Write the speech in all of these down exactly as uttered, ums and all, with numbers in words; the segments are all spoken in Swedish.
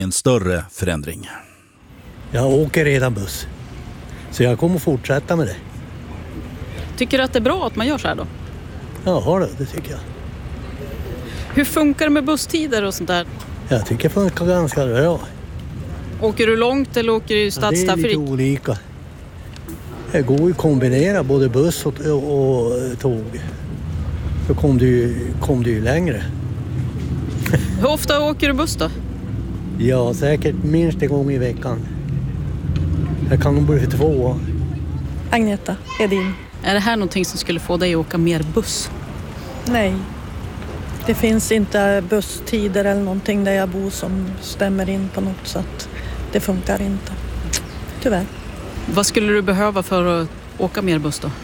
en större förändring. Jag åker redan buss, så jag kommer fortsätta med det. Tycker du att det är bra att man gör så här då? Ja, det, det tycker jag. Hur funkar det med busstider och sånt där? Jag tycker det funkar ganska bra. Åker du långt eller åker du i stadstrafik? Ja, det är lite olika. Det går ju att kombinera både buss och, och, och tåg. Då kom du, kom du ju längre. Hur ofta åker du buss då? Ja, säkert minst en gång i veckan. Jag kan nog bli för två. Agneta Edin. Är det här någonting som skulle få dig att åka mer buss? Nej. Det finns inte busstider eller någonting där jag bor som stämmer in på något sätt. Det funkar inte. Tyvärr. Vad skulle du behöva för att åka mer buss då?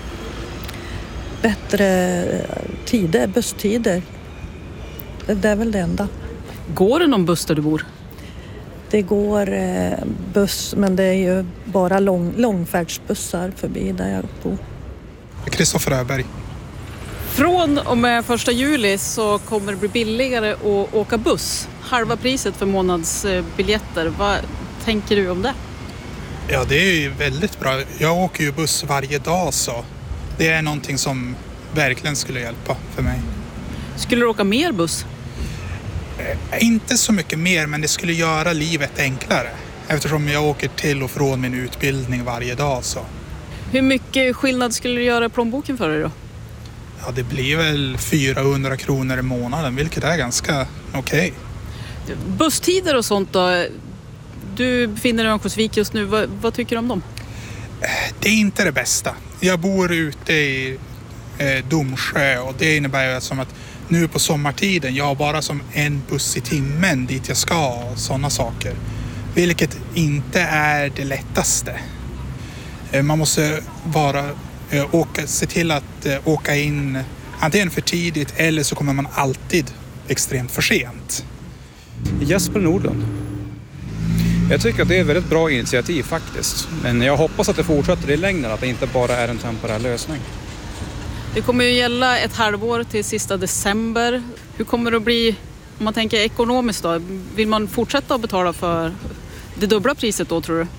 Bättre tider, busstider. Det är väl det enda. Går det någon buss där du bor? Det går eh, buss, men det är ju bara lång, långfärdsbussar förbi där jag bor. Kristoffer Öberg. Från och med första juli så kommer det bli billigare att åka buss. Halva priset för månadsbiljetter. Vad tänker du om det? Ja, det är ju väldigt bra. Jag åker ju buss varje dag, så det är någonting som verkligen skulle hjälpa för mig. Skulle du åka mer buss? Eh, inte så mycket mer, men det skulle göra livet enklare. Eftersom jag åker till och från min utbildning varje dag. Så. Hur mycket skillnad skulle du göra i plånboken för dig då? Ja, det blir väl fyrahundra kronor i månaden, vilket är ganska okej. Okay. Busstider och sånt då? Du befinner dig i Örnsköldsvik just nu. Vad, vad tycker du om dem? Det är inte det bästa. Jag bor ute i eh, Domsjö, och det innebär ju som att nu på sommartiden jag har bara som en buss i timmen dit jag ska och sådana saker. Vilket inte är det lättaste. Eh, man måste vara, eh, åka, se till att eh, åka in antingen för tidigt eller så kommer man alltid extremt för sent. Jesper Nordlund. Jag tycker att det är ett väldigt bra initiativ faktiskt. Men jag hoppas att det fortsätter i längden, att det inte bara är en temporär lösning. Det kommer ju gälla ett halvår till sista december. Hur kommer det att bli, om man tänker ekonomiskt då? Vill man fortsätta att betala för det dubbla priset då, tror du?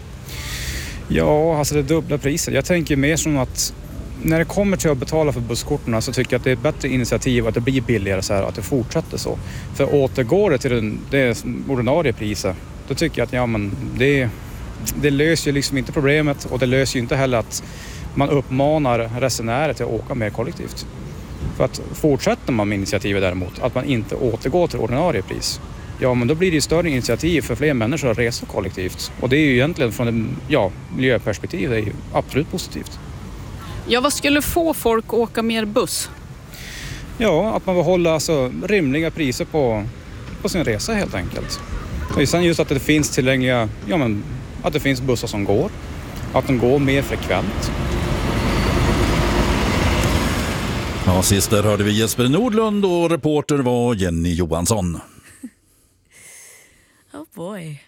Ja, alltså det dubbla priset. Jag tänker mer som att när det kommer till att betala för busskorten så tycker jag att det är ett bättre initiativ att det blir billigare så här, att det fortsätter så. För återgår det till den, det ordinarie priset, då tycker jag att ja, men det, det löser ju liksom inte problemet, och det löser ju inte heller att man uppmanar resenärer till att åka mer kollektivt. För att fortsätter man med initiativet däremot, att man inte återgår till ordinarie pris, ja men då blir det ju större initiativ för fler människor att resa kollektivt. Och det är ju egentligen från en ja, miljöperspektiv, det är ju absolut positivt. Ja, vad skulle få folk att åka mer buss? Ja, att man vill hålla alltså rimliga priser på, på sin resa helt enkelt. Och sen just att det finns tillgängliga, ja men att det finns bussar som går, att de går mer frekvent. Ja, sist där hörde vi Jesper Nordlund och reporter var Jenny Johansson. Oh boy.